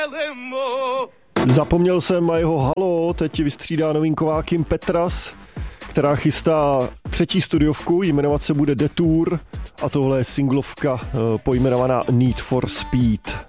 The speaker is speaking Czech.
Zapomněl jsem a jeho halo teď vystřídá novinková Kim Petras, která chystá 3. studiovku, jmenovat se bude Detour a tohle je singlovka pojmenovaná Need for Speed.